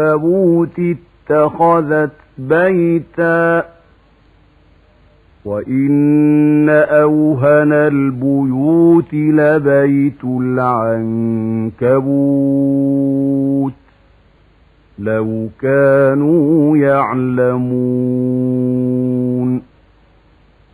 العنكبوت اتخذت بيتا وإن أوهن البيوت لبيت العنكبوت لو كانوا يعلمون